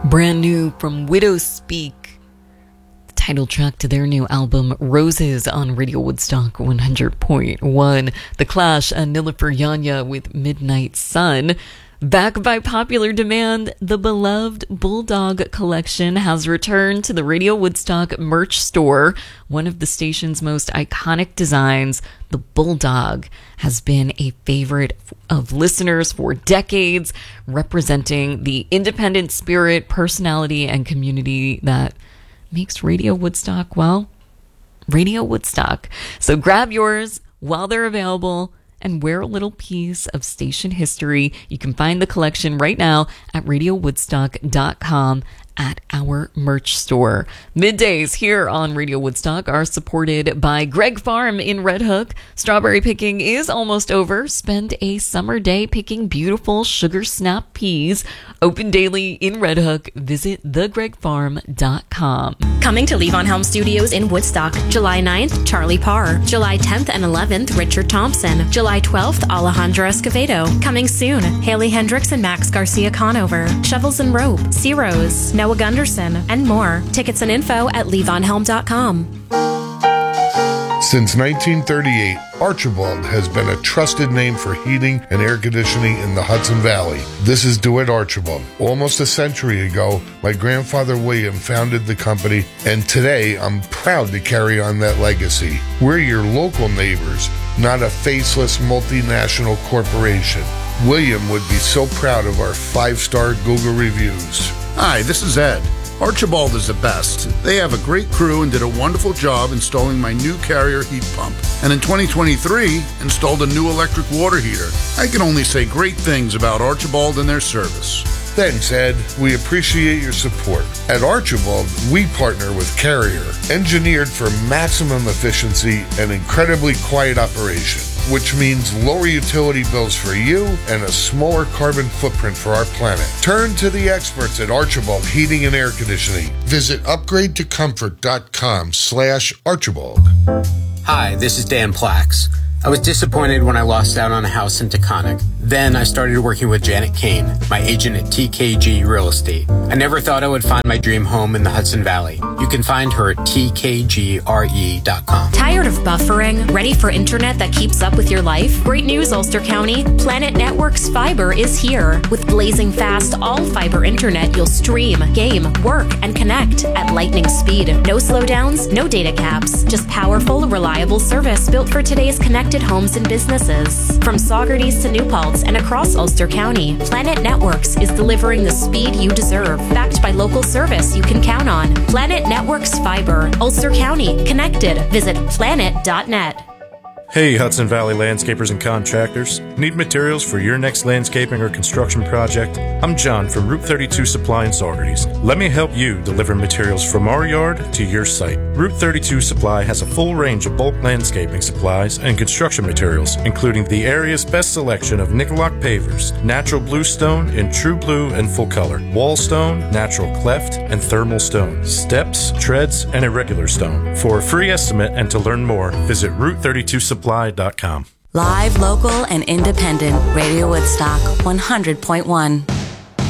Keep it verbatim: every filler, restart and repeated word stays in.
Brand new from Widow Speak, the title track to their new album Roses on Radio Woodstock one hundred point one. The Clash and Nilüfer Yanya with Midnight Sun. Back by popular demand, the beloved Bulldog collection has returned to the Radio Woodstock merch store. One of the station's most iconic designs, the Bulldog, has been a favorite of listeners for decades, representing the independent spirit, personality, and community that makes Radio Woodstock, well, Radio Woodstock. So grab yours while they're available and wear a little piece of station history. You can find the collection right now at radio woodstock dot com at our merch store. Middays here on Radio Woodstock are supported by Greg Farm in Red Hook. Strawberry picking is almost over. Spend a summer day picking beautiful sugar snap peas. Open daily in Red Hook. Visit the greg farm dot com. Coming to Levon Helm Studios in Woodstock, July ninth, Charlie Parr. July tenth and eleventh, Richard Thompson. July twelfth, Alejandro Escovedo. Coming soon, Haley Hendricks and Max Garcia Conover. Shovels and Rope, Zeros, Noah Gunderson, and more. Tickets and info at levon helm dot com. Since nineteen thirty-eight, Archibald has been a trusted name for heating and air conditioning in the Hudson Valley. This is DeWitt Archibald. Almost a century ago, my grandfather William founded the company, and today I'm proud to carry on that legacy. We're your local neighbors, not a faceless multinational corporation. William would be so proud of our five-star Google reviews. Hi, this is Ed. Archibald is the best. They have a great crew and did a wonderful job installing my new Carrier heat pump. And in twenty twenty-three, installed a new electric water heater. I can only say great things about Archibald and their service. Thanks, Ed. We appreciate your support. At Archibald, we partner with Carrier, engineered for maximum efficiency and incredibly quiet operation, which means lower utility bills for you and a smaller carbon footprint for our planet. Turn to the experts at Archibald Heating and Air Conditioning. Visit upgrade to comfort dot com slash Archibald. Hi, this is Dan Plax. I was disappointed when I lost out on a house in Taconic. Then I started working with Janet Kane, my agent at T K G Real Estate. I never thought I would find my dream home in the Hudson Valley. You can find her at T K G R E dot com. Tired of buffering? Ready for internet that keeps up with your life? Great news, Ulster County. Planet Networks Fiber is here. With blazing fast, all-fiber internet, you'll stream, game, work, and connect at lightning speed. No slowdowns, no data caps. Just powerful, reliable service built for today's connected homes and businesses. From Saugerties to New Paltz and across Ulster County, Planet Networks is delivering the speed you deserve, backed by local service you can count on. Planet Networks Fiber, Ulster County, connected. Visit planet dot net. Hey, Hudson Valley landscapers and contractors. Need materials for your next landscaping or construction project? I'm John from Route thirty-two Supply in Saugerties. Let me help you deliver materials from our yard to your site. Route thirty-two Supply has a full range of bulk landscaping supplies and construction materials, including the area's best selection of Nicolock pavers, natural blue stone in true blue and full color, wall stone, natural cleft, and thermal stone, steps, treads, and irregular stone. For a free estimate and to learn more, visit route thirty-two supply dot com. Live, local, and independent. Radio Woodstock one hundred point one.